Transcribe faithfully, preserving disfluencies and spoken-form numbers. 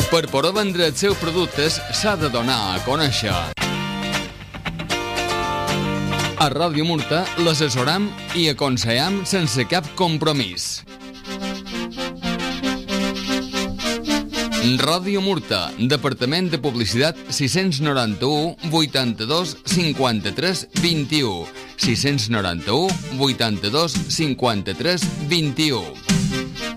Per poder vendre els seus productes s'ha de donar a conèixer. A Ràdio Murta l'assessoram i aconsellem sense cap compromís. Ràdio Murta, Departament de Publicitat sis noranta-u vuitanta-dos cinquanta-tres vint-i-u, sis noranta-u vuitanta-dos cinquanta-tres vint-i-u.